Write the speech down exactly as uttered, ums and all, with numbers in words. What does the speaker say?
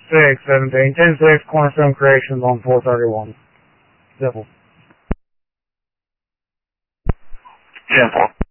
six seventeen. ten six, Cornerstone Creations on four thirty-one. Simple. ten four.